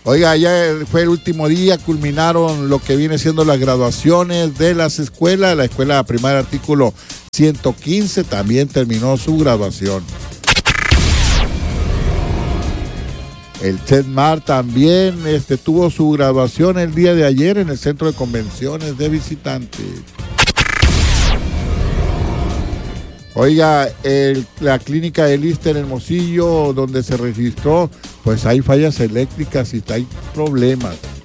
Oiga, ayer fue el último día, culminaron lo que viene siendo las graduaciones de las escuelas. La escuela primaria artículo 115 también terminó su graduación. El CEDMAR también tuvo su graduación el día de ayer en el Centro de Convenciones de Visitantes. Oiga, la clínica del ISSSTE en Hermosillo, donde se registró, pues hay fallas eléctricas y hay problemas.